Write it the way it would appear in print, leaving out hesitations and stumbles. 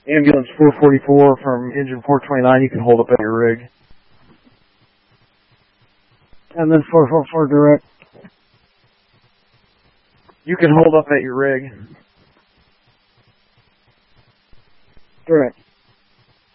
Ambulance 444 from engine 429, you can hold up at your rig. And then 444 direct. You can hold up at your rig. Direct.